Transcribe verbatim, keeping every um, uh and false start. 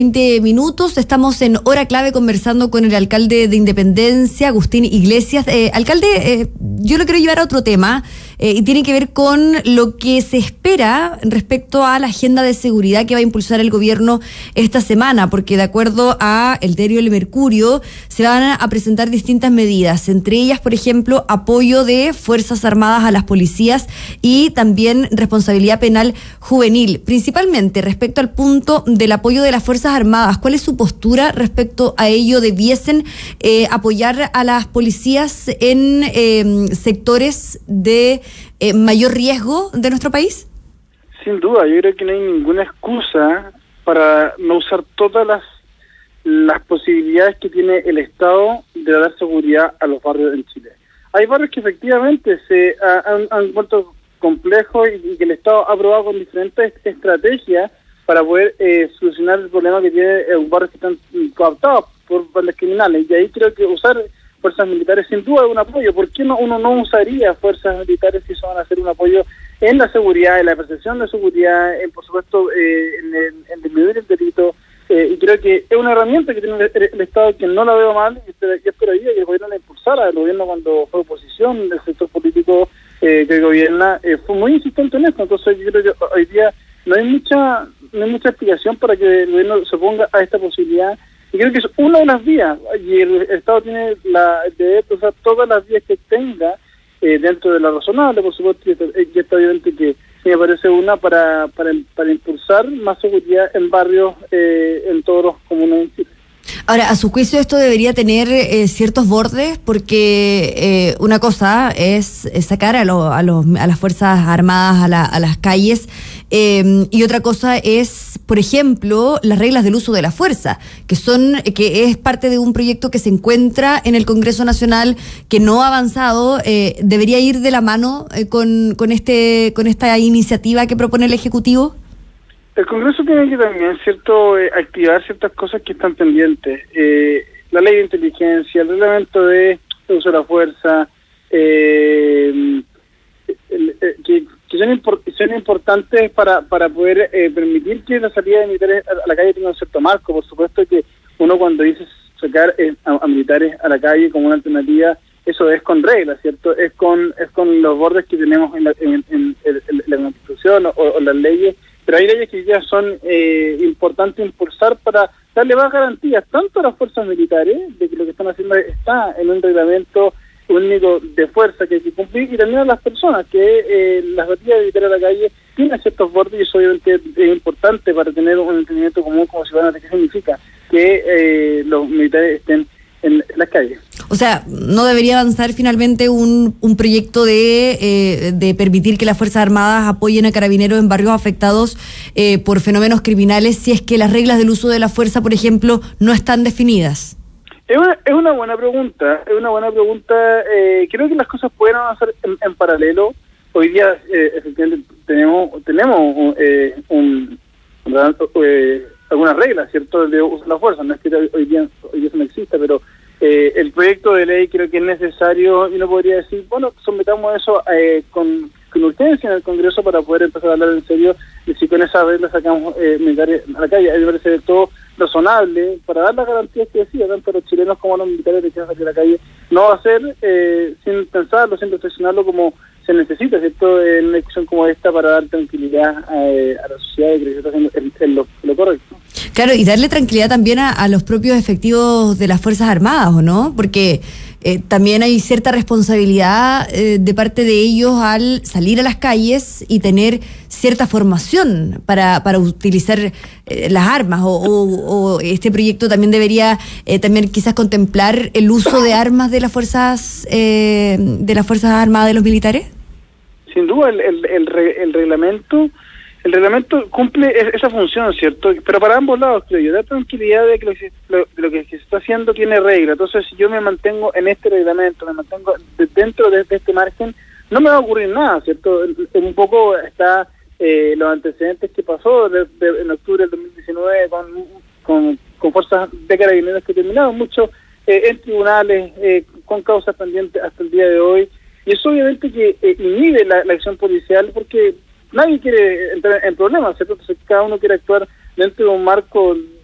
veinte minutos, estamos en Hora Clave conversando con el alcalde de Independencia, Agustín Iglesias. Eh, alcalde, eh, yo lo quiero llevar a otro tema eh, y tiene que ver con lo que se espera respecto a la agenda de seguridad que va a impulsar el gobierno esta semana, porque de acuerdo a el diario El Mercurio se van a presentar distintas medidas, entre ellas, por ejemplo, apoyo de Fuerzas Armadas a las policías y también responsabilidad penal juvenil, principalmente respecto al punto del apoyo de las Fuerzas Armadas. ¿Cuál es su postura respecto a ello? ¿Debiesen eh, apoyar a las policías en eh, sectores de eh, mayor riesgo de nuestro país? Sin duda, yo creo que no hay ninguna excusa para no usar todas las las posibilidades que tiene el Estado de dar seguridad a los barrios en Chile. Hay barrios que efectivamente se ha, han, han vuelto complejos y, y que el Estado ha probado con diferentes estrategias para poder eh, solucionar el problema que tiene eh, barrios que están cooptados por bandas criminales. Y ahí creo que usar fuerzas militares sin duda es un apoyo. ¿Por qué no uno no usaría fuerzas militares si eso van a hacer un apoyo en la seguridad, en la percepción de seguridad, en por supuesto eh, en, el, en disminuir el delito? Eh, y creo que es una herramienta que tiene el, el, el Estado que no la veo mal, y yo esperaría que el gobierno la impulsara. El gobierno, cuando fue oposición del sector político eh, que gobierna, eh, fue muy insistente en esto. Entonces yo creo que hoy día no hay mucha no hay mucha explicación para que el gobierno se oponga a esta posibilidad, y creo que es una de las vías, y el, el Estado tiene la el deber de usar todas las vías que tenga eh, dentro de la razonable, por supuesto, y está, está evidente que me parece una para, para para impulsar más seguridad en barrios, eh, en todos los comunas en Chile. Ahora, a su juicio esto debería tener eh, ciertos bordes, porque eh, una cosa es, es sacar a, lo, a, los, a las Fuerzas Armadas a, la, a las calles, eh, y otra cosa es, por ejemplo, las reglas del uso de la fuerza, que son que es parte de un proyecto que se encuentra en el Congreso Nacional, que no ha avanzado. Eh, ¿debería ir de la mano eh, con, con, este, con esta iniciativa que propone el Ejecutivo? El Congreso tiene que también, cierto, eh, activar ciertas cosas que están pendientes. Eh, la ley de inteligencia, el reglamento de uso de la fuerza, eh, el, el, que, que son, impor, son importantes para, para poder eh, permitir que la salida de militares a, a la calle tenga un cierto marco. Por supuesto que uno, cuando dice sacar eh, a, a militares a la calle como una alternativa, eso es con reglas, ¿cierto? Es con es con los bordes que tenemos en la, en, en, en, en la Constitución o, o las leyes. Pero hay leyes que ya son eh, importantes impulsar para darle más garantías tanto a las fuerzas militares, de que lo que están haciendo está en un reglamento único de fuerza que hay que cumplir, y también a las personas, que eh, las batidas de militar a la calle tienen ciertos bordes, y eso obviamente es importante para tener un entendimiento común como ciudadanos de qué significa que eh, los militares estén en las calles. O sea, ¿no debería avanzar finalmente un, un proyecto de, eh, de permitir que las Fuerzas Armadas apoyen a carabineros en barrios afectados eh, por fenómenos criminales, si es que las reglas del uso de la fuerza, por ejemplo, no están definidas? Es una, es una buena pregunta, es una buena pregunta. Eh, creo que las cosas pueden avanzar en, en paralelo. Hoy día, eh, efectivamente, tenemos tenemos eh, un, eh, algunas reglas, ¿cierto?, de uso de la fuerza. No es que hoy día, hoy día eso no exista, pero Eh, el proyecto de ley creo que es necesario, y uno podría decir, bueno, sometamos eso eh, con, con urgencia en el Congreso para poder empezar a hablar en serio de si con esa regla sacamos eh, militares a la calle. A mí me parece de todo razonable para dar las garantías que decía, tanto a los chilenos como a los militares de que salir a la calle. No va a ser eh, sin pensarlo, sin reflexionarlo como se necesita, ¿cierto?, en una discusión como esta, para dar tranquilidad eh, a la sociedad, y que se está haciendo en, en lo, lo correcto. Claro, y darle tranquilidad también a, a los propios efectivos de las Fuerzas Armadas, ¿o no? Porque eh, también hay cierta responsabilidad eh, de parte de ellos al salir a las calles y tener cierta formación para, para utilizar eh, las armas, o, o, o este proyecto también debería eh, también quizás contemplar el uso de armas de las fuerzas eh, de las Fuerzas Armadas, de los militares. Sin duda, el, el, el, re, el reglamento el reglamento cumple esa función, ¿cierto? Pero para ambos lados, creo yo, da tranquilidad de que lo que, lo, de lo que se está haciendo tiene regla. Entonces, si yo me mantengo en este reglamento, me mantengo de, dentro de, de este margen, no me va a ocurrir nada, ¿cierto? Un poco está eh, los antecedentes que pasó de, de, en octubre del dos mil diecinueve con, con, con fuerzas de carabineros que terminaron mucho eh, en tribunales, eh, con causas pendientes hasta el día de hoy. Y eso obviamente que eh, inhibe la, la acción policial, porque nadie quiere entrar en problemas, ¿cierto? Entonces cada uno quiere actuar dentro de un marco